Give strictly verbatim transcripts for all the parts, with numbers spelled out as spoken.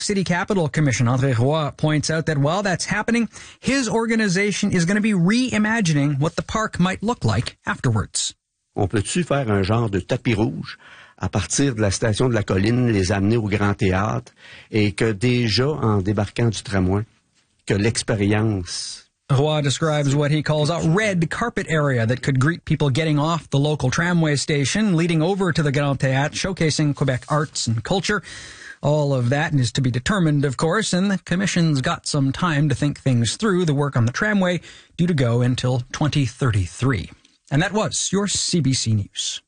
City Capital Commission, André Roy, points out that while that's happening, his organization is going to be reimagining what the park might look like afterwards. On peut-tu faire un genre de tapis rouge à partir de la station de la colline, les amener au Grand Théâtre, et que déjà, en débarquant du tramway, que l'expérience... Roy describes what he calls a red carpet area that could greet people getting off the local tramway station, leading over to the Grand Théâtre, showcasing Quebec arts and culture. All of that is to be determined, of course, and the Commission's got some time to think things through. The work on the tramway due to go until twenty thirty-three. And that was your C B C News.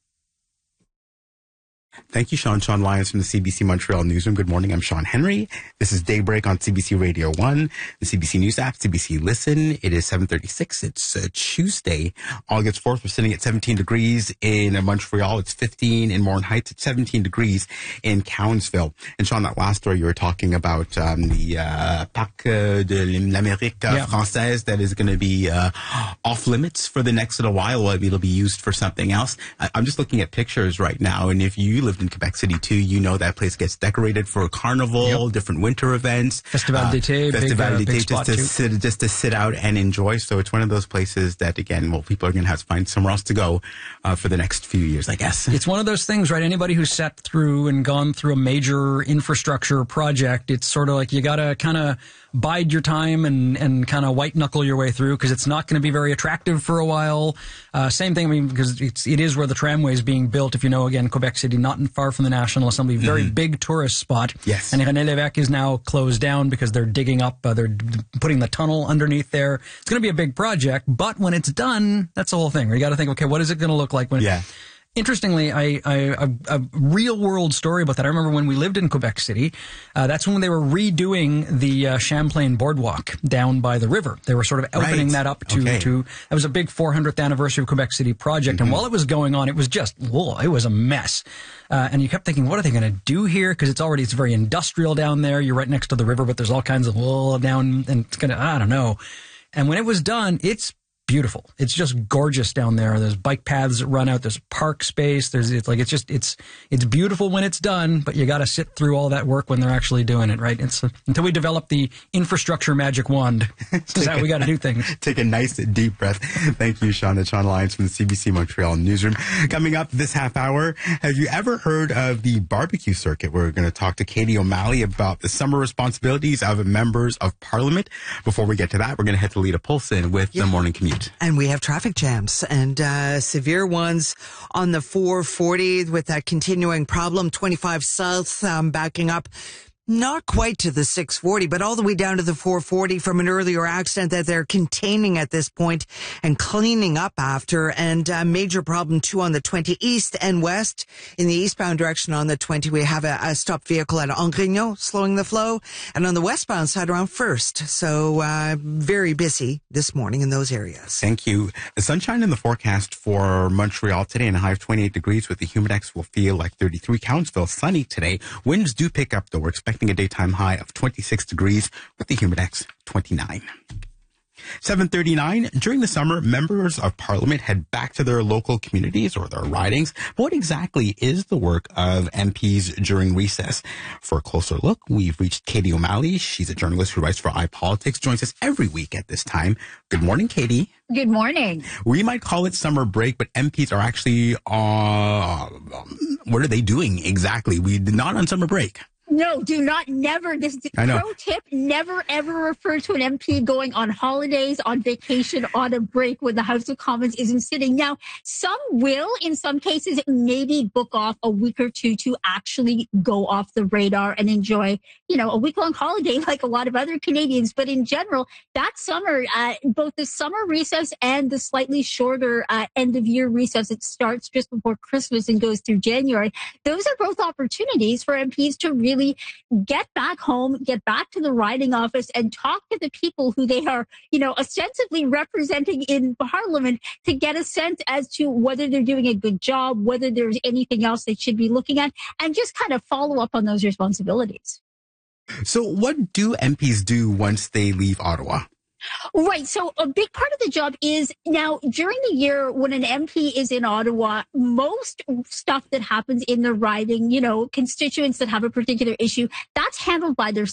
Thank you, Sean. Sean Lyons from the C B C Montreal Newsroom. Good morning. I'm Sean Henry. This is Daybreak on C B C Radio one, the C B C News app, C B C Listen. It is seven thirty-six. It's uh, Tuesday, August fourth. We're sitting at seventeen degrees in Montreal. It's fifteen in Morin Heights. It's seventeen degrees in Cowansville. And Sean, that last story you were talking about, um, the uh, Parc de l'Amérique yeah. Française that is going to be uh, off limits for the next little while. It'll be used for something else. I- I'm just looking at pictures right now, and if you lived in Quebec City too, you know that place gets decorated for a carnival, yep. different winter events. Festival uh, d'été, Festival big, d'été, uh, just to sit, just to sit out and enjoy. So it's one of those places that, again, well, people are going to have to find somewhere else to go uh, for the next few years, I guess. It's one of those things, right? Anybody who's sat through and gone through a major infrastructure project, it's sort of like you got to kind of bide your time and, and kind of white knuckle your way through because it's not going to be very attractive for a while. Uh, same thing, I mean, because it's, it is where the tramway is being built. If you know, again, Quebec City, not far from the National Assembly, very mm-hmm. big tourist spot. Yes. And René Lévesque is now closed down because they're digging up, uh, they're d- putting the tunnel underneath there. It's going to be a big project, but when it's done, that's the whole thing. You got to think, okay, what is it going to look like when yeah. Interestingly, I, I, a, a real world story about that. I remember when we lived in Quebec City, uh, that's when they were redoing the uh, Champlain Boardwalk down by the river. They were sort of opening right. that up to, okay. to, that was a big four hundredth anniversary of Quebec City project. Mm-hmm. And while it was going on, it was just, whoa, it was a mess. Uh, and you kept thinking, what are they going to do here? Because it's already, it's very industrial down there. You're right next to the river, but there's all kinds of, whoa, down, and it's going to, I don't know. And when it was done, it's beautiful. It's just gorgeous down there. There's bike paths that run out. There's park space. There's, it's like, it's just, it's, it's beautiful when it's done, but you got to sit through all that work when they're actually doing it, right? It's uh, until we develop the infrastructure magic wand. This is how we got to do things. Take a nice deep breath. Thank you, Sean. That's Sean Lyons from the C B C Montreal Newsroom. Coming up this half hour, have you ever heard of the barbecue circuit? We're going to talk to Katie O'Malley about the summer responsibilities of members of Parliament. Before we get to that, we're going to head to Lita Polson with yeah. the morning commute. And we have traffic jams and uh, severe ones on the four forty with that continuing problem. twenty-five south um, backing up. Not quite to the six forty, but all the way down to the four forty from an earlier accident that they're containing at this point and cleaning up after. And a major problem too on the twenty east and west. In the eastbound direction on the twenty, we have a, a stopped vehicle at Angrignon slowing the flow. And on the westbound side around First. So uh, very busy this morning in those areas. Thank you. The sunshine in the forecast for Montreal today and a high of twenty-eight degrees with the humidex will feel like thirty-three. Cowansville sunny today. Winds do pick up though. We're expecting a daytime high of twenty-six degrees with the humidex twenty-nine. seven thirty-nine. During the summer, members of Parliament head back to their local communities or their ridings. But what exactly is the work of M Ps during recess? For a closer look, we've reached Katie O'Malley. She's a journalist who writes for iPolitics, joins us every week at this time. Good morning, Katie. Good morning. We might call it summer break, but M Ps are actually, uh, what are they doing exactly? We're not on summer break. No, do not never. This is a pro tip. Never, ever refer to an M P going on holidays, on vacation, on a break when the House of Commons isn't sitting. Now, some will, in some cases, maybe book off a week or two to actually go off the radar and enjoy, you know, a week-long holiday like a lot of other Canadians. But in general, that summer, uh, both the summer recess and the slightly shorter uh, end-of-year recess, it starts just before Christmas and goes through January. Those are both opportunities for M Ps to really get back home, get back to the riding office and talk to the people who they are, you know, ostensibly representing in Parliament to get a sense as to whether they're doing a good job, whether there's anything else they should be looking at, and just kind of follow up on those responsibilities. So what do M Ps do once they leave Ottawa? Right. So a big part of the job is now during the year when an M P is in Ottawa, most stuff that happens in the riding, you know, constituents that have a particular issue, that's handled by their